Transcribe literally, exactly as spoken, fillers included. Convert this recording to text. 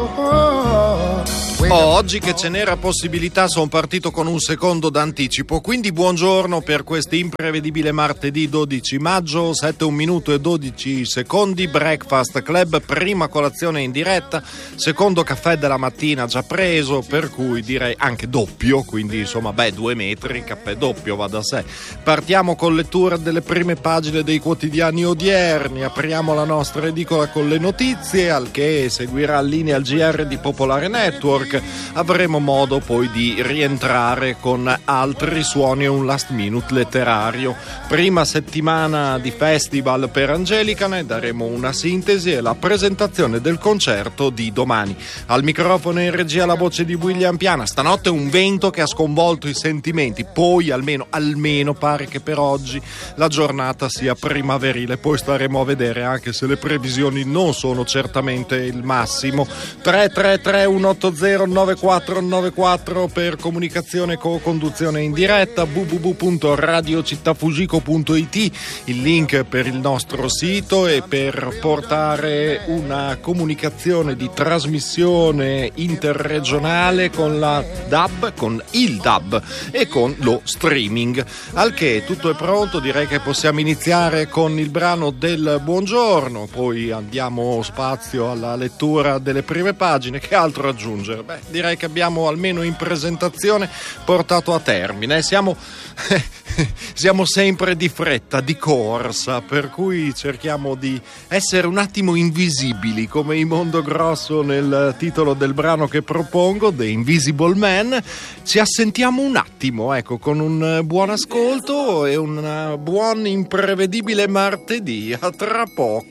Oh, oggi che ce n'era possibilità sono partito con un secondo d'anticipo, quindi buongiorno per questo imprevedibile martedì dodici maggio, sette un minuto e dodici secondi, Breakfast Club, prima colazione in diretta, secondo caffè della mattina già preso, per cui direi anche doppio, quindi insomma beh due metri, caffè doppio va da sé. Partiamo con lettura delle prime pagine dei quotidiani odierni, apriamo la nostra edicola con le notizie, al che seguirà linea al G R di Popolare Network. Avremo modo poi di rientrare con altri suoni e un last minute letterario. Prima settimana di festival per Angelica, ne daremo una sintesi e la presentazione del concerto di domani. Al microfono in regia la voce di William Piana. Stanotte un vento che ha sconvolto i sentimenti, poi almeno, almeno pare che per oggi la giornata sia primaverile, poi staremo a vedere, anche se le previsioni non sono certamente il massimo. Tre tre tre uno otto zero nove quattro nove quattro per comunicazione e co-conduzione in diretta, w w w punto radio città fugico punto i t, il link per il nostro sito, e per portare una comunicazione di trasmissione interregionale con la D A B, con il D A B e con lo streaming. Al che tutto è pronto, direi che possiamo iniziare con il brano del buongiorno, poi andiamo spazio alla lettura delle prime pagine. Che altro aggiungere? Beh, direi che abbiamo almeno in presentazione portato a termine. Siamo, siamo sempre di fretta, di corsa, per cui cerchiamo di essere un attimo invisibili, come in Mondo Grosso nel titolo del brano che propongo, The Invisible Man. Ci assentiamo un attimo, ecco, con un buon ascolto e un buon imprevedibile martedì. A tra poco.